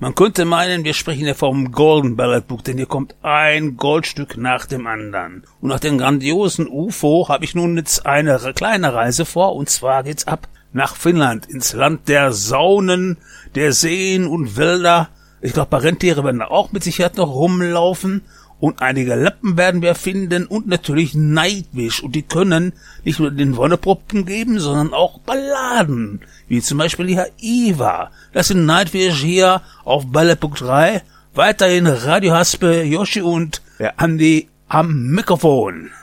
Man könnte meinen, wir sprechen hier vom Golden Ballad Book, denn hier kommt ein Goldstück nach dem anderen. Und nach dem grandiosen UFO habe ich nun jetzt eine kleine Reise vor, und zwar geht's ab nach Finnland, ins Land der Saunen, der Seen und Wälder. Ich glaube, paar Rentiere werden da auch mit Sicherheit noch rumlaufen. Und einige Lappen werden wir finden und natürlich Nightwish. Und die können nicht nur den Wonneproppen geben, sondern auch Balladen. Wie zum Beispiel hier Iva. Das sind Nightwish hier auf Ballad-Book 3. Weiterhin Radio Haspe, Yoshi und der Andi am Mikrofon.